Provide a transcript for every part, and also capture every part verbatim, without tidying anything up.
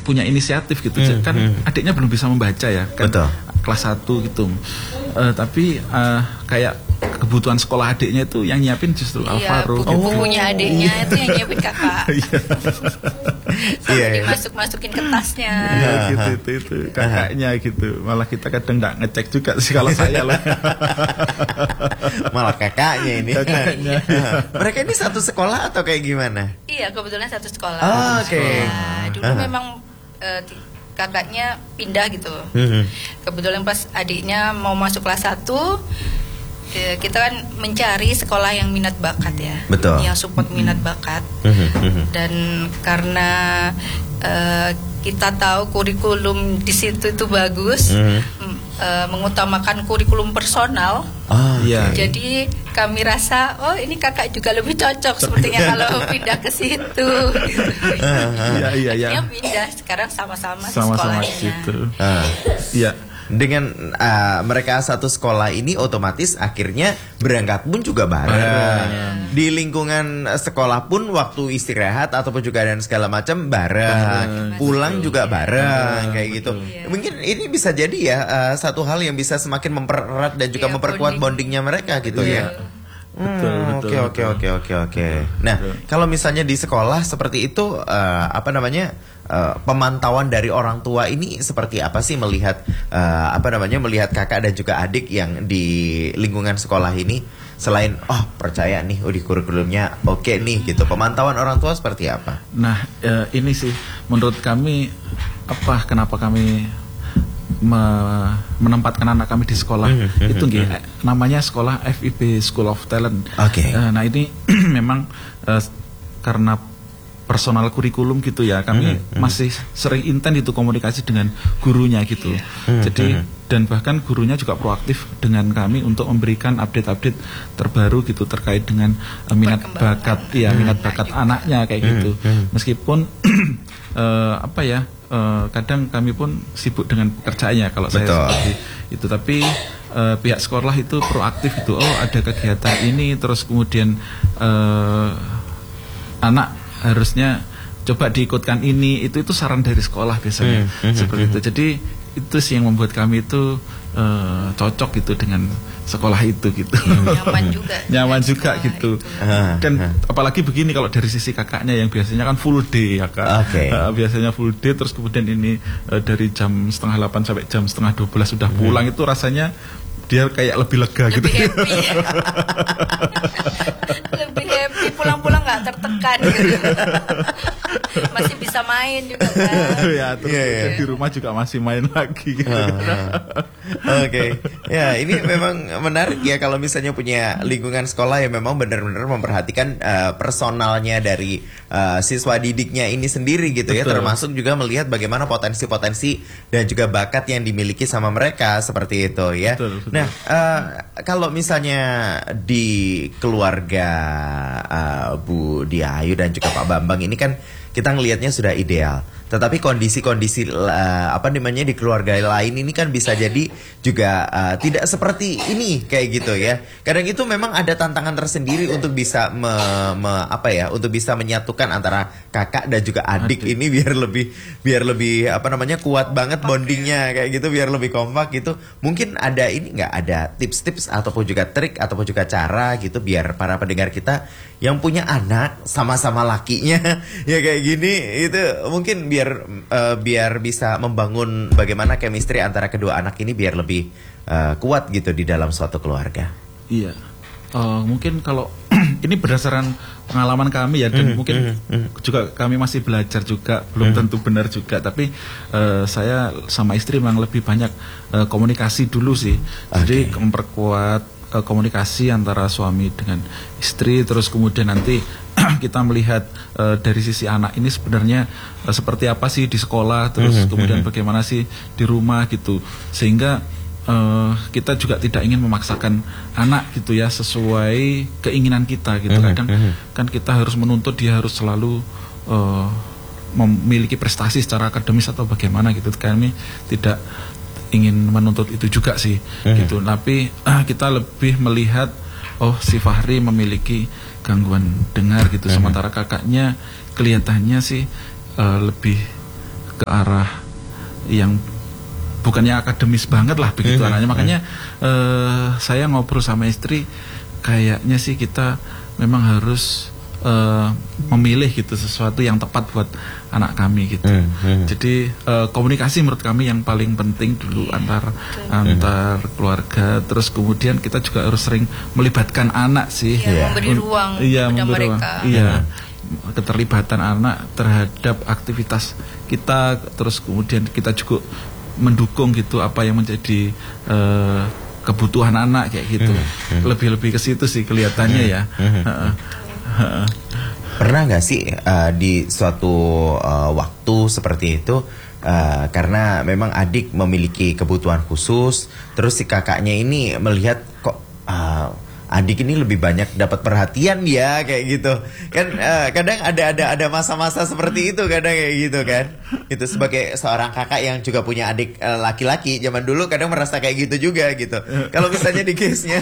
punya inisiatif gitu. Hmm, kan hmm. adiknya belum bisa membaca ya kan. Betul. Kelas satu gitu. Uh, tapi uh, kayak kebutuhan sekolah adiknya itu yang nyiapin justru iya, Alvaro. Buku-bukunya oh. adiknya itu yang nyiapin kakak. Sampai iya, dimasuk-masukin ke tasnya. Iya gitu itu itu kakaknya gitu. Malah kita kadang nggak ngecek juga sih kalau saya lah. Malah kakaknya ini. Kakaknya. Mereka ini satu sekolah atau kayak gimana? Iya, kebetulan satu sekolah. Oh, oke. Okay. Nah, dulu uh-huh. memang uh, kakaknya pindah gitu. Uh-huh. Kebetulan pas adiknya mau masuk kelas satu, kita kan mencari sekolah yang minat bakat ya. Betul. Yang support minat bakat. Uh-huh. Dan karena uh, kita tahu kurikulum di situ itu bagus, uh-huh. m- uh, mengutamakan kurikulum personal. Oh, iya. Jadi kami rasa, oh ini kakak juga lebih cocok sepertinya kalau pindah ke situ. Iya iya iya. Akhirnya pindah sekarang sama-sama, sama-sama sekolahnya. Situ. Iya. Dengan uh, mereka satu sekolah ini otomatis akhirnya berangkat pun juga bareng. bareng. Di lingkungan sekolah pun waktu istirahat ataupun juga dan segala macam bareng. bareng. Pulang betul. juga bareng, bareng kayak betul. gitu. Yeah. Mungkin ini bisa jadi ya uh, satu hal yang bisa semakin mempererat dan juga yeah, memperkuat bonding. bondingnya mereka gitu yeah. ya. Hmm, oke oke oke oke oke. Nah, betul. Kalau misalnya di sekolah seperti itu uh, apa namanya? Uh, pemantauan dari orang tua ini seperti apa sih melihat uh, apa namanya melihat kakak dan juga adik yang di lingkungan sekolah ini, selain oh percaya nih oh di kurikulumnya oke okay nih gitu, pemantauan orang tua seperti apa? Nah uh, ini sih menurut kami apa kenapa kami me- menempatkan anak kami di sekolah mm-hmm. itu nggih mm-hmm. namanya sekolah F I B School of Talent. Oke. Okay. Uh, nah ini memang uh, karena personal kurikulum gitu ya, kami mm-hmm. masih sering intens itu komunikasi dengan gurunya gitu. Mm-hmm. Jadi dan bahkan gurunya juga proaktif dengan kami untuk memberikan update-update terbaru gitu terkait dengan uh, minat bakat ya mm-hmm. minat bakat mm-hmm. anaknya kayak mm-hmm. gitu. Meskipun uh, apa ya uh, kadang kami pun sibuk dengan pekerjaannya kalau Betul. saya seperti itu, tapi uh, pihak sekolah itu proaktif itu, oh ada kegiatan ini terus kemudian uh, anak harusnya coba diikutkan ini itu itu saran dari sekolah biasanya hmm, seperti hmm, itu. Jadi itu sih yang membuat kami itu uh, cocok gitu dengan sekolah itu gitu. Nyaman juga. Nyaman juga gitu. Dan apalagi begini kalau dari sisi kakaknya yang biasanya kan full day ya kak. Okay. Uh, biasanya full day terus kemudian ini uh, dari jam setengah delapan sampai jam setengah dua belas sudah pulang hmm. itu rasanya dia kayak lebih lega lebih gitu. Happy. Lebih happy pulang-pulang nggak tertekan gitu. Masih bisa main juga kan. Ya terus yeah, yeah. di rumah juga masih main lagi. Gitu. Uh, Oke, okay. Ya ini memang menarik ya kalau misalnya punya lingkungan sekolah yang memang benar-benar memperhatikan uh, personalnya dari uh, siswa didiknya ini sendiri gitu. Betul. Ya, termasuk juga melihat bagaimana potensi-potensi dan juga bakat yang dimiliki sama mereka seperti itu ya. Betul, betul. Nah, uh, kalau misalnya di keluarga uh, Bu Diah Ayu dan juga Pak Bambang ini kan kita ngelihatnya sudah ideal. Tetapi kondisi-kondisi uh, apa namanya di keluarga lain ini kan bisa jadi juga uh, tidak seperti ini kayak gitu ya. Kadang itu memang ada tantangan tersendiri untuk bisa me, me, apa ya, untuk bisa menyatukan antara kakak dan juga adik, adik. Ini biar lebih biar lebih apa namanya kuat banget bondingnya kayak gitu, biar lebih kompak gitu. Mungkin ada ini nggak ada tips-tips ataupun juga trik ataupun juga cara gitu biar para pendengar kita yang punya anak sama-sama lakinya ya kayak gini itu mungkin biar uh, biar bisa membangun bagaimana chemistry antara kedua anak ini biar lebih uh, kuat gitu di dalam suatu keluarga. Iya, uh, mungkin kalau ini berdasarkan pengalaman kami ya dan mm, mungkin mm, mm. juga kami masih belajar juga belum mm. tentu benar juga, tapi uh, saya sama istri memang lebih banyak uh, komunikasi dulu sih, okay. Jadi memperkuat komunikasi antara suami dengan istri, terus kemudian nanti kita melihat uh, dari sisi anak ini sebenarnya uh, seperti apa sih di sekolah, terus mm-hmm. kemudian bagaimana sih di rumah gitu, sehingga uh, kita juga tidak ingin memaksakan anak gitu ya sesuai keinginan kita gitu. Mm-hmm. Kadang kan kita harus menuntut dia harus selalu uh, memiliki prestasi secara akademis atau bagaimana gitu. Kami tidak ingin menuntut itu juga sih, mm-hmm. gitu. Tapi uh, kita lebih melihat, oh si Fahri memiliki gangguan dengar gitu, mm-hmm. sementara kakaknya kelihatannya sih uh, lebih ke arah yang bukannya akademis banget lah begitu mm-hmm. anaknya. Makanya uh, saya ngobrol sama istri, kayaknya sih kita memang harus uh, memilih gitu sesuatu yang tepat buat anak kami gitu. Mm-hmm. Jadi uh, komunikasi menurut kami yang paling penting dulu antar mm-hmm. antar keluarga. Terus kemudian kita juga harus sering melibatkan anak sih. Iya, memberi ruang iya, kepada memberi mereka. Ruang. Iya. Keterlibatan anak terhadap aktivitas kita, terus kemudian kita juga mendukung gitu apa yang menjadi uh, kebutuhan anak kayak gitu. Hmm. Lebih-lebih ke situ sih kelihatannya hmm. ya. Hmm. Pernah nggak sih uh, di suatu uh, waktu seperti itu uh, karena memang adik memiliki kebutuhan khusus, terus si kakaknya ini melihat kok uh, adik ini lebih banyak dapat perhatian ya kayak gitu kan, uh, kadang ada ada ada masa-masa seperti itu kadang kayak gitu kan. Itu sebagai seorang kakak yang juga punya adik uh, laki-laki zaman dulu kadang merasa kayak gitu juga gitu. Kalau misalnya di case-nya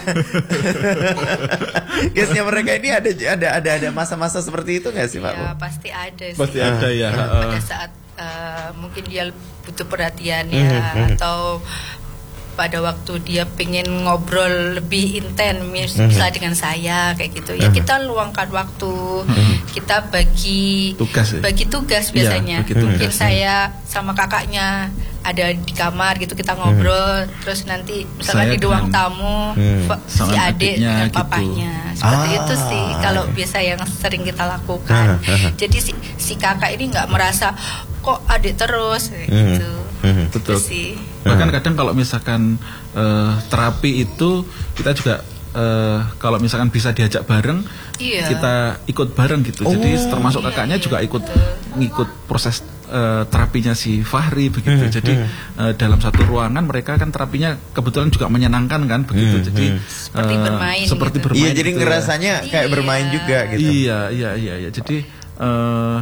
case-nya mereka ini ada ada ada ada masa-masa seperti itu nggak sih Pak? Ya pasti ada sih. Pasti ada ya. Pada saat uh, mungkin dia butuh perhatian ya mm-hmm. atau pada waktu dia pengen ngobrol lebih intens misalnya mm-hmm. dengan saya kayak gitu ya, kita luangkan waktu, mm-hmm. kita bagi tugas, bagi tugas biasanya ya, mungkin tugas. Saya sama kakaknya ada di kamar gitu, kita ngobrol mm-hmm. terus nanti misalnya saya di ruang dengan, tamu mm, si adik dengan papahnya gitu. Seperti ah, itu sih kalau biasa yang sering kita lakukan. Jadi si, si kakak ini nggak merasa kok adik terus kayak mm-hmm. gitu. Mm-hmm. Betul sih. Bahkan kadang kalau misalkan uh, terapi itu kita juga uh, kalau misalkan bisa diajak bareng, iya. kita ikut bareng gitu. Oh, jadi termasuk kakaknya iya, juga iya, ikut betul. ngikut proses uh, terapinya si Fahri begitu. Hmm, jadi hmm. Uh, dalam satu ruangan mereka kan terapinya kebetulan juga menyenangkan kan begitu. Hmm, jadi hmm. seperti uh, bermain. Seperti gitu. bermain. Iya, jadi gitu ngerasanya ya. kayak iya. bermain juga gitu. Iya, iya, iya, iya. Jadi uh,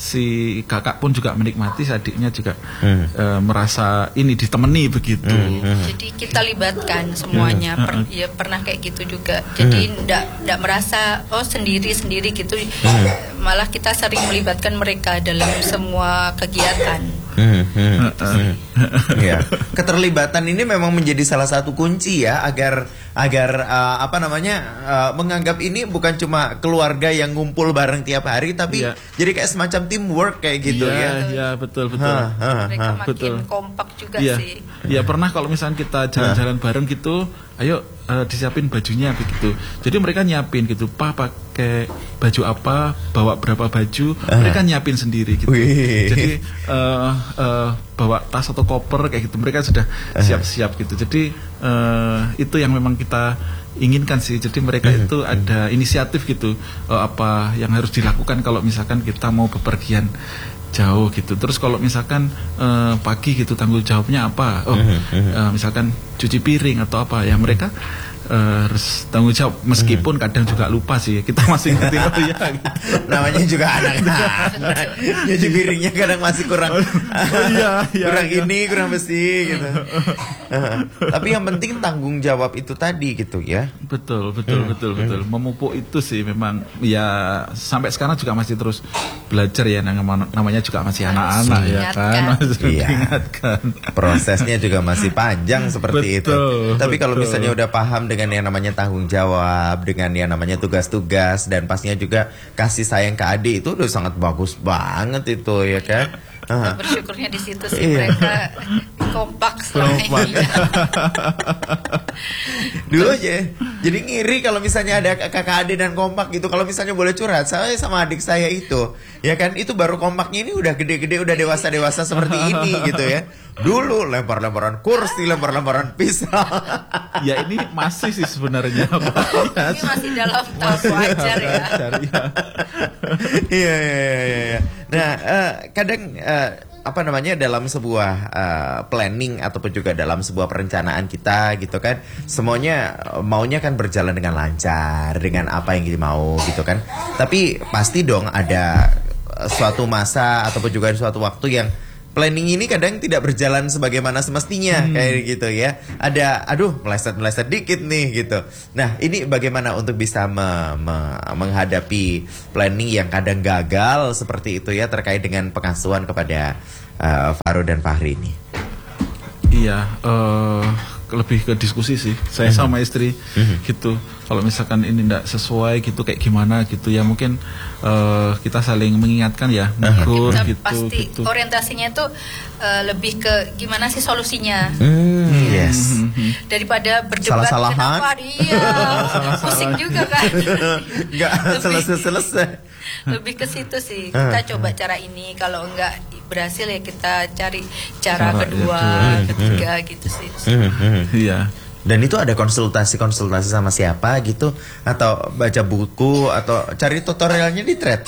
si kakak pun juga menikmati, adiknya juga hmm. e, merasa ini ditemani begitu. Hmm. Hmm. Jadi kita libatkan semuanya. Hmm. Per, ya pernah kayak gitu juga. Jadi ndak hmm. ndak merasa oh sendiri sendiri gitu. Hmm. Malah kita sering melibatkan mereka dalam semua kegiatan. Hmm. Hmm. Hmm. Ya. Keterlibatan ini memang menjadi salah satu kunci ya agar agar uh, apa namanya uh, menganggap ini bukan cuma keluarga yang ngumpul bareng tiap hari, tapi ya. jadi kayak semacam teamwork kayak gitu ya. Ya, ya betul betul. Ha, ha, Mereka ha. makin betul. kompak juga ya. sih. Ya pernah kalau misalnya kita jalan-jalan bareng gitu, ayo uh, disiapin bajunya begitu. Jadi mereka nyiapin gitu, pa pakai baju apa, bawa berapa baju, uh. mereka nyiapin sendiri gitu. Wih. Jadi uh, uh, bawa tas atau koper kayak gitu, mereka sudah siap-siap gitu. Jadi uh, itu yang memang kita inginkan sih. Jadi mereka uh. itu ada inisiatif gitu, uh, apa yang harus dilakukan kalau misalkan kita mau bepergian jauh gitu. Terus kalau misalkan uh, pagi gitu tanggung jawabnya apa? Oh, uh, misalkan cuci piring atau apa ya, mereka uh, harus tanggung jawab meskipun kadang juga lupa sih. Kita masih ngerti oh ya. Gitu. Namanya juga anak-anak. Cuci piringnya kadang masih kurang. Oh, iya, iya, kurang iya. ini, kurang besi gitu. Uh, tapi yang penting tanggung jawab itu tadi gitu ya. Betul, betul, hmm. betul, betul. Memupuk itu sih memang ya sampai sekarang juga masih terus belajar ya, namanya juga masih anak-anak ya kan. Masih iya. diingatkan. Prosesnya juga masih panjang seperti betul, itu. Tapi betul. Kalau misalnya udah paham dengan yang namanya tanggung jawab, dengan yang namanya tugas-tugas, dan pastinya juga kasih sayang ke adik, itu udah sangat bagus banget itu ya kan. Kita bersyukurnya di situ sih, iya. mereka kompak selama ini. Dulu aja, jadi ngiri kalau misalnya ada kakak adik dan kompak gitu. Kalau misalnya boleh curhat, saya sama adik saya itu, ya kan, itu baru kompaknya ini udah gede-gede, udah dewasa-dewasa seperti ini gitu ya. Dulu lempar-lemparan kursi, lempar-lemparan pisau. Ya ini masih sih sebenarnya. Ini masih dalam tahap wajar ya. Iya, iya, iya, iya. Nah, uh, kadang uh, apa namanya dalam sebuah uh, planning ataupun juga dalam sebuah perencanaan kita gitu kan, semuanya maunya kan berjalan dengan lancar, dengan apa yang kita mau gitu kan. Tapi pasti dong ada suatu masa ataupun juga suatu waktu yang planning ini kadang tidak berjalan sebagaimana semestinya, hmm. kayak gitu ya. Ada, aduh, meleset-meleset dikit nih gitu. Nah, ini bagaimana untuk bisa me- me- menghadapi planning yang kadang gagal seperti itu ya, terkait dengan pengasuhan kepada uh, Faro dan Fahri ini? Iya, uh, lebih ke diskusi sih. Saya mm-hmm. sama istri mm-hmm. gitu. Kalau misalkan ini tidak sesuai gitu, kayak gimana gitu ya, mungkin uh, kita saling mengingatkan ya, negur kita gitu. Pasti gitu. orientasinya tuh uh, lebih ke gimana sih solusinya. Mm, yes. Mm-hmm. Daripada berdebat salah-salahan. kenapa dia pusing juga kan. Enggak selesai-selesai. Lebih ke situ sih. Kita coba cara ini, kalau enggak berhasil ya kita cari cara, cara kedua, ya, ketiga hmm. gitu sih. Iya. Dan itu ada konsultasi-konsultasi sama siapa gitu, atau baca buku, atau cari tutorialnya di thread?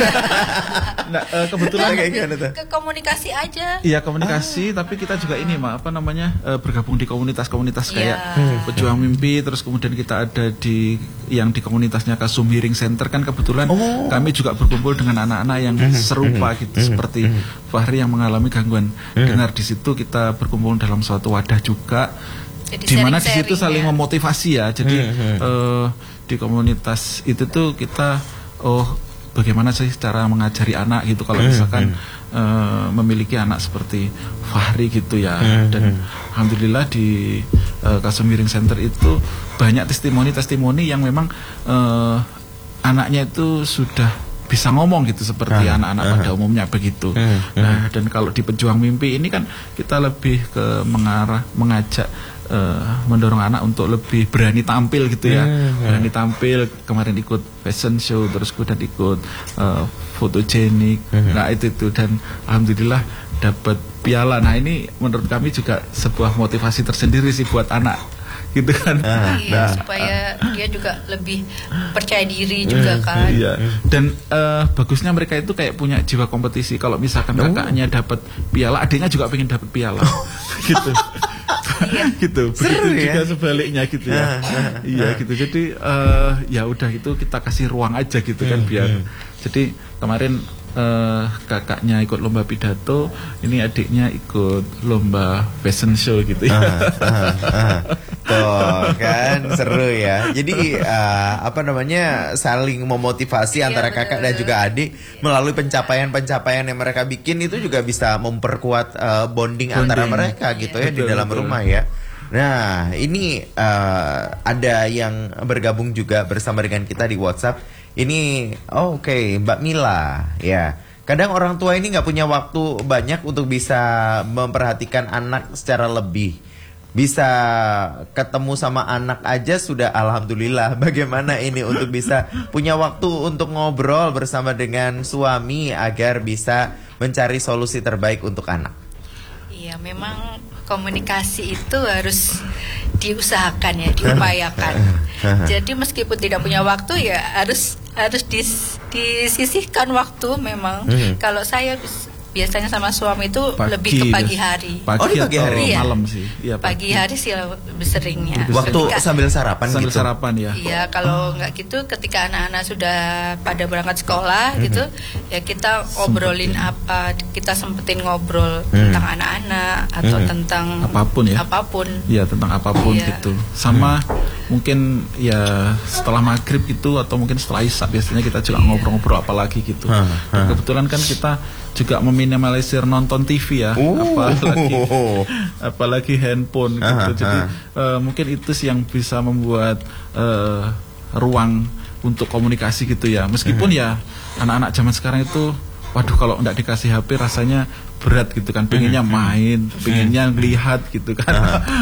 Nah, uh, kebetulan kayak gimana tuh? Ke komunikasi aja. Iya, komunikasi, ah. tapi kita juga ini mah apa namanya uh, bergabung di komunitas-komunitas kayak yeah. Pejuang Mimpi, terus kemudian kita ada di yang di komunitasnya Kasum Hearing Center, kan kebetulan oh. kami juga berkumpul dengan anak-anak yang serupa gitu, seperti Fahri yang mengalami gangguan dengar. Di situ kita berkumpul dalam suatu wadah juga. Di mana di situ saling ya. memotivasi ya. Jadi hmm, uh, di komunitas itu tuh kita oh bagaimana sih cara mengajari anak gitu kalau hmm, misalkan hmm. Uh, memiliki anak seperti Fahri gitu ya. Hmm, Dan hmm. alhamdulillah di uh, Kasum Hearing Center itu banyak testimoni-testimoni yang memang uh, anaknya itu sudah bisa ngomong gitu seperti uh, anak-anak uh, pada umumnya begitu. Uh, uh. Nah, dan kalau di Pejuang Mimpi ini kan kita lebih ke mengarah mengajak Uh, mendorong anak untuk lebih berani tampil gitu ya, hmm, berani tampil. Kemarin ikut fashion show, terus kemudian ikut uh, fotogenik, hmm. nah itu itu dan alhamdulillah dapat piala. Nah ini menurut kami juga sebuah motivasi tersendiri sih buat anak gitu kan. Ah, iya, nah, supaya uh, dia juga lebih percaya diri juga hmm, kan. Iya. Dan uh, bagusnya mereka itu kayak punya jiwa kompetisi. Kalau misalkan oh. kakaknya dapat piala, adiknya juga pengen dapat piala, gitu. Iya. Gitu. Begitu Seru, juga ya? Sebaliknya gitu ya. Iya gitu. Jadi uh, ya udah itu kita kasih ruang aja gitu kan biar. Jadi kemarin uh, kakaknya ikut lomba pidato, ini adiknya ikut lomba fashion show gitu ya. Uh, uh, uh. Tuh kan seru ya. Jadi uh, apa namanya saling memotivasi iya, antara kakak dan juga adik melalui pencapaian-pencapaian yang mereka bikin, itu juga bisa memperkuat uh, bonding, bonding antara mereka gitu ya, betul, di dalam betul. rumah ya. Nah ini uh, ada yang bergabung juga bersama dengan kita di WhatsApp. Ini oh, oke okay, Mbak Mila ya. Kadang orang tua ini nggak punya waktu banyak untuk bisa memperhatikan anak secara lebih. Bisa ketemu sama anak aja sudah alhamdulillah. Bagaimana ini untuk bisa punya waktu untuk ngobrol bersama dengan suami agar bisa mencari solusi terbaik untuk anak? Iya, memang komunikasi itu harus diusahakan ya, diupayakan. Jadi meskipun tidak punya waktu ya harus harus dis, disisihkan waktu memang. Hmm. Kalau saya biasanya sama suami itu pagi, lebih ke pagi hari. Pagi, oh, di pagi hari iya. malam sih. Iya, pagi. pagi hari sih lebih seringnya. Waktu ketika, sambil sarapan sambil gitu. sarapan ya. Iya, kalau nggak oh. gitu ketika anak-anak sudah pada berangkat sekolah mm-hmm. gitu, ya kita ngobrolin sempetin. apa, kita sempetin ngobrol mm. tentang anak-anak atau mm. tentang apapun ya. Apapun. Iya, tentang apapun iya. gitu. Sama mm. mungkin ya setelah maghrib itu atau mungkin setelah isya biasanya kita juga iya. ngobrol-ngobrol apalagi gitu. Ha, ha. Kebetulan kan kita juga meminimalisir nonton T V ya, uh. apalagi apalagi handphone gitu. Uh, Jadi uh. Uh, mungkin itu sih yang bisa membuat uh, ruang untuk komunikasi gitu ya. Meskipun uh. ya anak-anak zaman sekarang itu, waduh kalau nggak dikasih H P rasanya berat gitu kan, pengennya main, pengennya lihat gitu kan.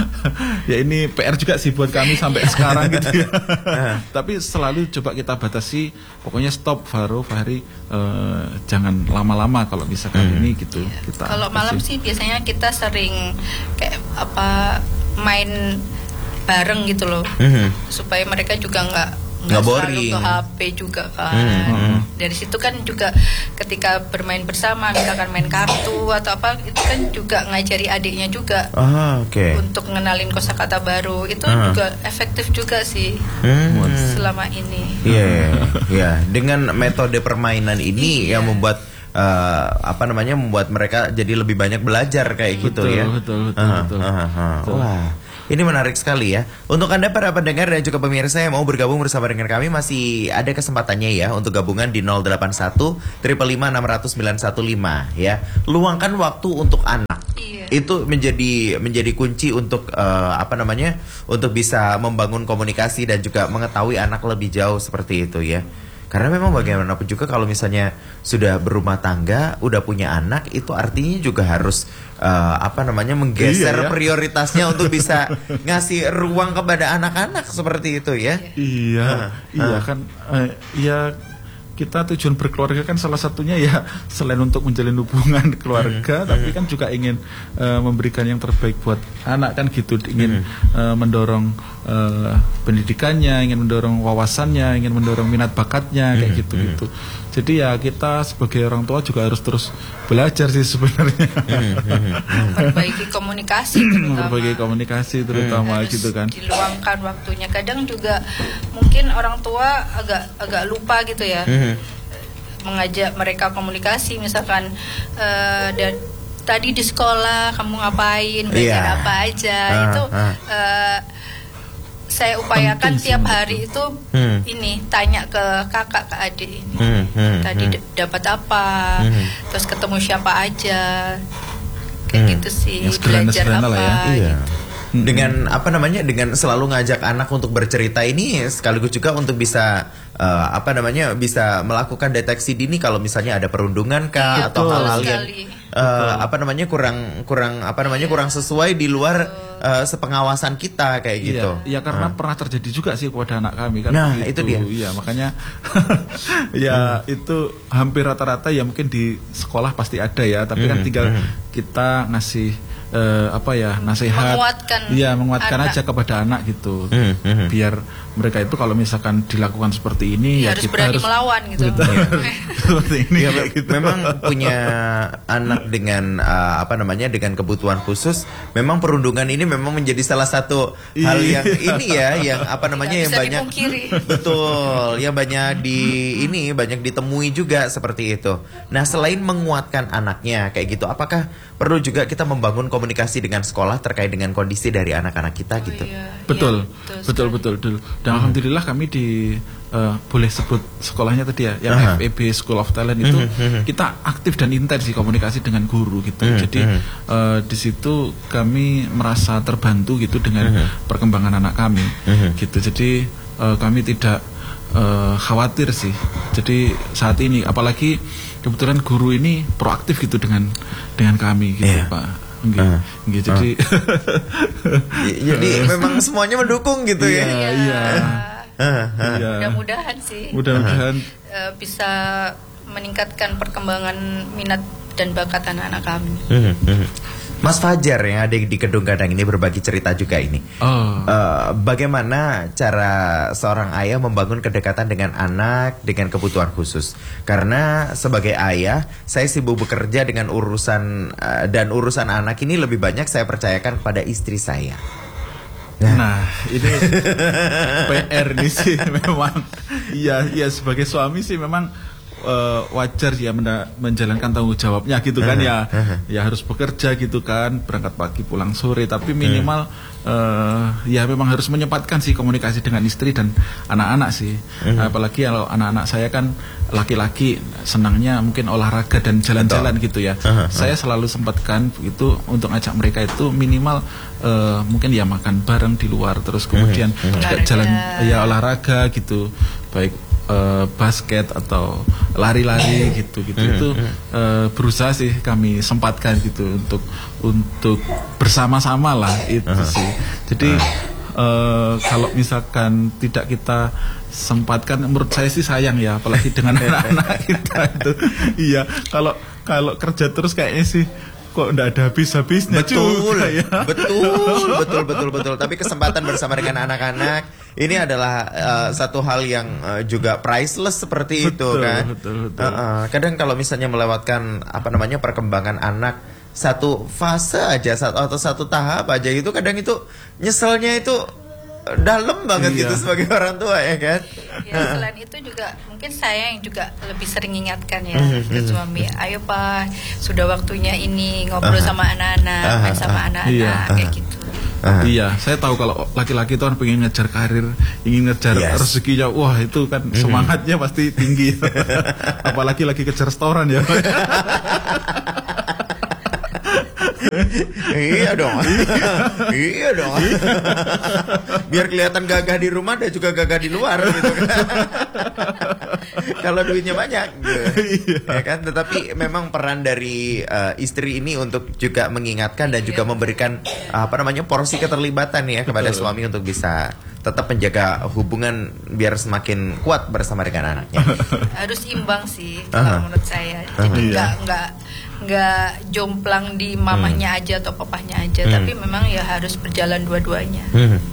Ya ini P R juga sih buat kami sampai sekarang gitu ya. Tapi selalu coba kita batasi, pokoknya stop Faro, Fahri, uh, jangan lama-lama kalau misalkan hmm. ini gitu. Ya. Kita kalau malam sih biasanya kita sering kayak apa main bareng gitu loh, hmm. supaya mereka juga nggak nggak boring ke H P juga kan. hmm. Dari situ kan juga ketika bermain bersama, misalkan main kartu atau apa, itu kan juga ngajari adiknya juga ah, okay. untuk ngenalin kosakata baru. Itu ah. juga efektif juga sih hmm. selama ini. Iya, yeah, yeah. Dengan metode permainan ini yeah. yang membuat uh, apa namanya membuat mereka jadi lebih banyak belajar kayak betul, gitu ya. Betul, betul, uh, betul. Uh, uh, uh. betul. Wah, ini menarik sekali ya. Untuk Anda para pendengar dan juga pemirsa yang mau bergabung bersama dengan kami, masih ada kesempatannya ya untuk gabungan di nol delapan satu lima lima enam nol nol sembilan satu lima ya. Luangkan waktu untuk anak. Iya. Itu menjadi menjadi kunci untuk uh, apa namanya? Untuk bisa membangun komunikasi dan juga mengetahui anak lebih jauh seperti itu ya. Karena memang bagaimanapun juga kalau misalnya sudah berumah tangga, udah punya anak, itu artinya juga harus uh, apa namanya menggeser iya, ya? prioritasnya untuk bisa ngasih ruang kepada anak-anak seperti itu ya. Iya, uh, iya uh. kan, uh, iya kita tujuan berkeluarga kan salah satunya ya selain untuk menjalin hubungan keluarga, mm-hmm. tapi kan juga ingin uh, memberikan yang terbaik buat anak kan gitu, ingin mm-hmm. uh, mendorong uh, pendidikannya, ingin mendorong wawasannya, ingin mendorong minat bakatnya kayak gitu gitu. Jadi ya kita sebagai orang tua juga harus terus belajar sih sebenarnya. Memperbaiki komunikasi terutama. Memperbaiki komunikasi terutama harus gitu kan. diluangkan waktunya. Kadang juga mungkin orang tua agak agak lupa gitu ya. Mengajak mereka komunikasi misalkan uh, dan tadi di sekolah kamu ngapain, belajar yeah. apa aja. uh, itu uh. Uh, saya upayakan Penting tiap sih, hari itu hmm. ini tanya ke kakak ke adik ini hmm, hmm, tadi hmm. d- dapat apa, hmm. terus ketemu siapa aja kayak Hmm. gitu sih, Yang sederhana-sederhana belajar apa lah ya. Iya. gitu. Dengan apa namanya dengan selalu ngajak anak untuk bercerita ini sekaligus juga untuk bisa uh, apa namanya bisa melakukan deteksi dini kalau misalnya ada perundungan kah Betul. atau hal-hal yang Sekali. uh, apa namanya kurang kurang apa namanya kurang sesuai di luar uh, sepengawasan kita kayak gitu. Iya, ya karena Uh. pernah terjadi juga sih kepada anak kami kan. Nah, begitu. itu dia. Iya, makanya ya Hmm. itu hampir rata-rata ya mungkin di sekolah pasti ada ya, tapi kan Hmm, tinggal hmm. kita ngasih eh, apa ya nasihat, Menguatkan iya menguatkan anak. aja kepada anak gitu, Hmm, hmm. biar mereka itu kalau misalkan dilakukan seperti ini ya harus kita berani harus melawan gitu. kita seperti ini Ya, kayak gitu. memang punya anak dengan uh, apa namanya dengan kebutuhan khusus, memang perundungan ini memang menjadi salah satu hal yang Iya. ini ya, yang apa namanya Tidak yang bisa banyak dipungkiri. betul, yang banyak di ini banyak ditemui juga seperti itu. Nah, selain menguatkan anaknya kayak gitu, apakah perlu juga kita membangun komunikasi dengan sekolah terkait dengan kondisi dari anak-anak kita gitu? Oh, iya. Betul, Iya, betul, sekali. betul, betul. Dan alhamdulillah kami di eh, boleh sebut sekolahnya tadi ya, yang Aha. F E B School of Talent itu Mhm, mhm. kita aktif dan intens sih komunikasi dengan guru gitu. Mhm, Jadi mhm. eh, di situ kami merasa terbantu gitu dengan Mhm. perkembangan anak kami, Mhm. gitu. Jadi eh, kami tidak eh, khawatir sih. Jadi saat ini, apalagi kebetulan guru ini proaktif gitu dengan dengan kami gitu, Iya. Pak. Nggih, Ah. nggih, jadi Y- Jadi memang semuanya mendukung gitu Iya, ya. iya. Ah, ah. Iya. Mudah-mudahan sih Mudah-mudahan eh, bisa meningkatkan perkembangan minat dan bakat anak-anak kami. Mhm, mhm. Mas Fajar yang ada di Kedung Gadang ini berbagi cerita juga ini. oh. Eh, bagaimana cara seorang ayah membangun kedekatan dengan anak dengan kebutuhan khusus? Karena sebagai ayah, saya sibuk bekerja dengan urusan eh, dan urusan anak ini lebih banyak saya percayakan kepada istri saya. Nah, ini P R nih sih memang. Iya, iya sebagai suami sih memang eh, wajar ya menda- menjalankan tanggung jawabnya gitu kan ya. Ya harus bekerja gitu kan, berangkat pagi pulang sore, tapi minimal eh, ya memang harus menyempatkan sih komunikasi dengan istri dan anak-anak sih. Apalagi kalau anak-anak saya kan laki-laki, senangnya mungkin olahraga dan jalan-jalan gitu ya. Saya selalu sempatkan begitu untuk ngajak mereka itu minimal eh, mungkin ya makan bareng di luar, terus kemudian juga Olahraga. jalan ya olahraga gitu, baik eh, basket atau lari-lari gitu gitu itu eh, berusaha sih kami sempatkan gitu untuk untuk bersama-sama lah itu sih. Jadi eh, kalau misalkan tidak kita sempatkan, menurut saya sih sayang ya, apalagi dengan anak-anak kita itu. Iya, kalau kalau kerja terus kayaknya sih kok enggak ada habis-habisnya Betul, juga ya. betul, betul, betul, betul. Tapi kesempatan bersama dengan anak-anak ini adalah uh, satu hal yang uh, juga priceless seperti itu Betul, kan. betul, betul. Uh-uh. Kadang kalau misalnya melewatkan apa namanya perkembangan anak satu fase aja satu, atau satu tahap aja itu kadang itu nyeselnya itu dalam banget iya. gitu sebagai orang tua ya kan. Ya, selain itu juga mungkin saya yang juga lebih sering ingatkan ya ke suami, ayo Pak, sudah waktunya ini ngobrol sama anak-anak, main sama anak-anak, iya. kayak gitu. Aha. Iya, saya tahu kalau laki-laki itu kan pengen ngejar karir, ingin ngejar Yes. rezekinya, wah itu kan mm-hmm. semangatnya pasti tinggi. Apalagi lagi kejar restoran ya. Iya dong. Iya dong. Biar kelihatan gagah di rumah dan juga gagah di luar gitu kan. Kalau duitnya banyak gitu. Ya kan, tetapi memang peran dari uh, istri ini untuk juga mengingatkan dan juga memberikan uh, apa namanya porsi keterlibatan ya kepada Betul. suami untuk bisa tetap menjaga hubungan biar semakin kuat bersama dengan anaknya. Harus imbang sih Aha. kalau menurut saya. Jadi Iya. nggak nggak nggak jomplang di mamanya aja atau papahnya aja, Hmm. tapi memang ya harus berjalan dua-duanya.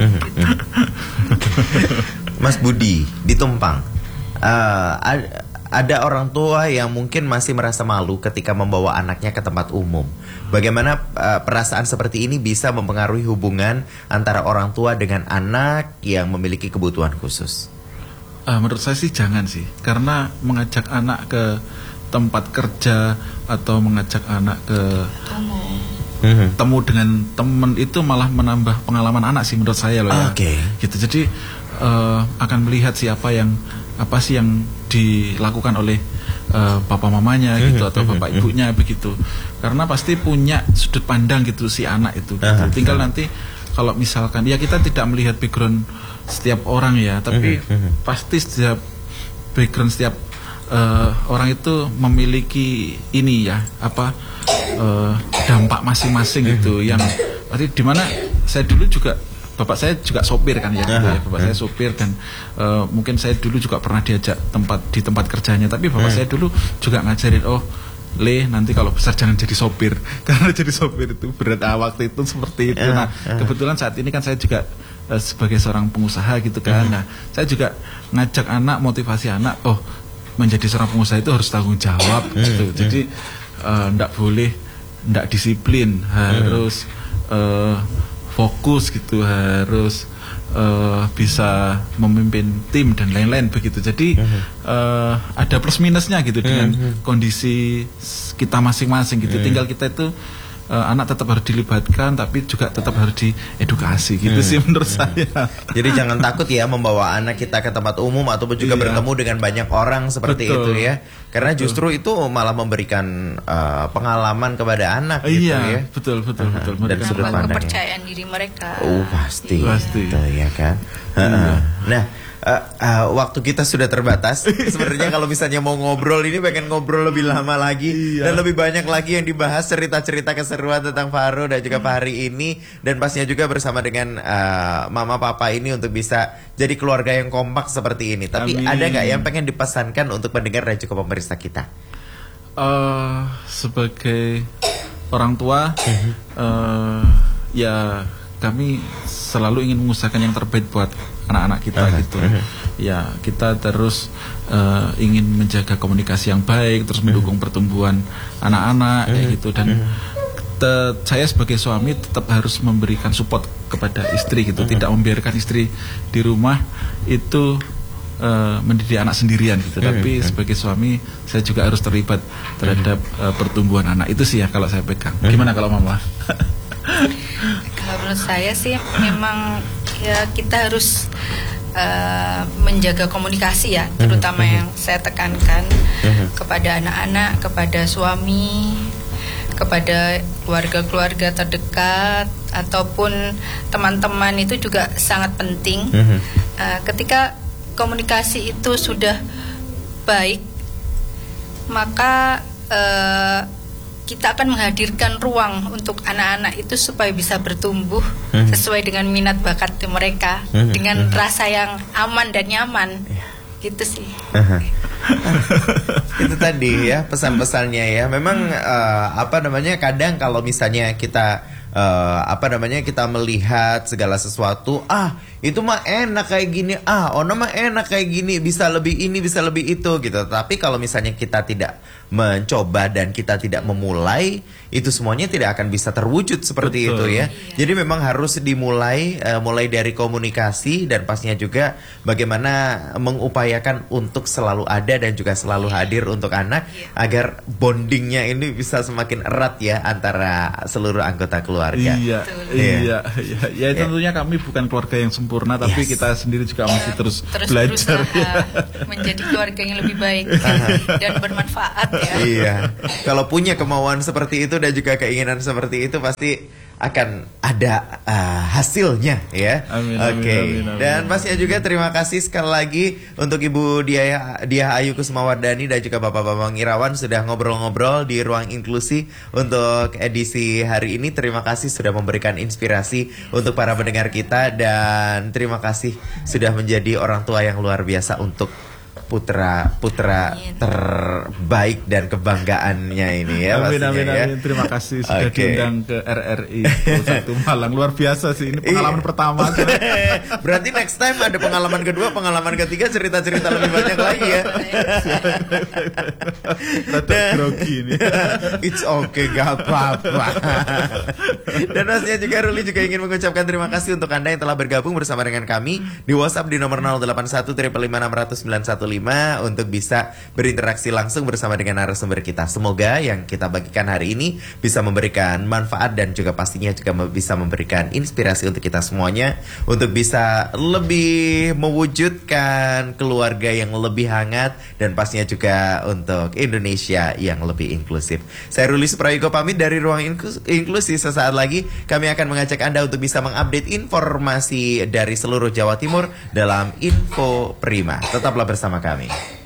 Mas Budi di Tumpang, uh, ad- ada orang tua yang mungkin masih merasa malu ketika membawa anaknya ke tempat umum. Bagaimana uh, perasaan seperti ini bisa mempengaruhi hubungan antara orang tua dengan anak yang memiliki kebutuhan khusus? Uh, menurut saya sih jangan sih, karena mengajak anak ke tempat kerja atau mengajak anak ke Tunggu. temu dengan teman itu malah menambah pengalaman anak sih menurut saya loh ya. Oke. Gitu. Jadi uh, akan melihat siapa yang apa sih yang dilakukan oleh uh, papa mamanya gitu atau bapak ibunya begitu. Karena pasti punya sudut pandang gitu si anak itu. Gitu. Aha. Tinggal nanti kalau misalkan ya kita tidak melihat background setiap orang ya, tapi pasti setiap background setiap uh, orang itu memiliki ini ya apa uh, dampak masing-masing gitu yang berarti di mana saya dulu juga bapak saya juga sopir kan ya, gitu ya. Bapak saya sopir dan uh, mungkin saya dulu juga pernah diajak tempat di tempat kerjanya, tapi bapak saya dulu juga ngajarin, oh Le, nanti kalau besar jangan jadi sopir karena jadi sopir itu berat. Ah, waktu itu seperti itu. Nah, kebetulan saat ini kan saya juga uh, sebagai seorang pengusaha gitu kan. Nah, saya juga ngajak anak, motivasi anak, oh menjadi seorang pengusaha itu harus tanggung jawab gitu. Jadi uh, ndak boleh ndak disiplin, harus uh, fokus gitu, harus uh, bisa memimpin tim dan lain-lain begitu. Jadi uh, ada plus minusnya gitu dengan kondisi kita masing-masing gitu. Tinggal kita itu uh, anak tetap harus dilibatkan, tapi juga tetap harus diedukasi gitu sih menurut saya. Jadi jangan takut ya membawa anak kita ke tempat umum ataupun juga Iya. bertemu dengan banyak orang seperti Betul. itu ya. Karena Betul. justru itu malah memberikan uh, pengalaman kepada anak gitu Iya, ya. betul betul betul. Dan Mereka- sudut Nambah pandangnya. kepercayaan diri mereka. Oh pasti, Pasti. gitu, ya kan. Iya. Nah, uh, uh, waktu kita sudah terbatas. Sebenarnya kalau misalnya mau ngobrol ini pengen ngobrol lebih lama lagi Iya. dan lebih banyak lagi yang dibahas, cerita-cerita keseruan tentang Fahru dan juga Pak Hari ini, dan pastinya juga bersama dengan uh, mama papa ini untuk bisa jadi keluarga yang kompak seperti ini. Tapi Amin. ada nggak yang pengen dipesankan untuk pendengar dan juga pemirsa kita? Eh, sebagai orang tua, eh, ya kami selalu ingin mengusahakan yang terbaik buat anak-anak kita gitu. Ya kita terus eh, ingin menjaga komunikasi yang baik, terus mendukung pertumbuhan anak-anak kayak gitu. Dan te- saya sebagai suami tetap harus memberikan support kepada istri gitu, tidak membiarkan istri di rumah itu Uh, mendidik anak sendirian gitu, tapi sebagai suami saya juga harus terlibat terhadap uh, pertumbuhan anak itu sih ya kalau saya pegang. Gimana kalau mama? Kalau menurut saya sih memang ya kita harus uh, menjaga komunikasi ya, terutama yang saya tekankan kepada anak-anak, kepada suami, kepada keluarga-keluarga terdekat ataupun teman-teman itu juga sangat penting. Uh, ketika komunikasi itu sudah baik, maka uh, kita akan menghadirkan ruang untuk anak-anak itu supaya bisa bertumbuh sesuai dengan minat bakat mereka dengan rasa yang aman dan nyaman. Gitu sih. Itu tadi ya pesan-pesannya ya. Memang uh, apa namanya, kadang kalau misalnya kita uh, apa namanya kita melihat segala sesuatu, ah itu mah enak kayak gini, ah ono mah enak kayak gini, bisa lebih ini, bisa lebih itu gitu. Tapi kalau misalnya kita tidak mencoba dan kita tidak memulai, itu semuanya tidak akan bisa terwujud seperti Betul. itu ya. Iya. Jadi memang harus dimulai, uh, mulai dari komunikasi dan pastinya juga bagaimana mengupayakan untuk selalu ada dan juga selalu hadir untuk anak iya. agar bondingnya ini bisa semakin erat ya antara seluruh anggota keluarga. Iya, iya, iya. Ya tentunya kami bukan keluarga yang sempurna, tapi yes. kita sendiri juga masih terus, terus belajar ya. menjadi keluarga yang lebih baik dan bermanfaat ya. Iya. Kalau punya kemauan seperti itu dan juga keinginan seperti itu pasti akan ada uh, hasilnya ya. Oke. Okay. Dan pastinya juga terima kasih sekali lagi untuk Ibu Diah Diah Ayu Kusumawardani dan juga Bapak Bambang Irawan sudah ngobrol-ngobrol di Ruang Inklusi untuk edisi hari ini. Terima kasih sudah memberikan inspirasi untuk para pendengar kita dan terima kasih sudah menjadi orang tua yang luar biasa untuk putra putra terbaik dan kebanggaannya ini ya. Amin amin ya. amin. Terima kasih sudah okay. diundang ke R R I satu Malang, luar biasa sih ini pengalaman pertama. Berarti next time ada pengalaman kedua, pengalaman ketiga, cerita-cerita lebih banyak lagi ya. Rada grogi ini. It's okay, gak apa-apa. Dan pastinya juga Ruli juga ingin mengucapkan terima kasih untuk Anda yang telah bergabung bersama dengan kami di WhatsApp di nomor nol delapan satu lima lima enam nol sembilan satu lima untuk bisa berinteraksi langsung bersama dengan narasumber kita. Semoga yang kita bagikan hari ini bisa memberikan manfaat dan juga pastinya juga bisa memberikan inspirasi untuk kita semuanya untuk bisa lebih mewujudkan keluarga yang lebih hangat dan pastinya juga untuk Indonesia yang lebih inklusif. Saya Ruli Suprayogo pamit dari Ruang Inklusi. Sesaat lagi kami akan mengajak Anda untuk bisa mengupdate informasi dari seluruh Jawa Timur dalam Info Prima. Tetaplah bersama kami.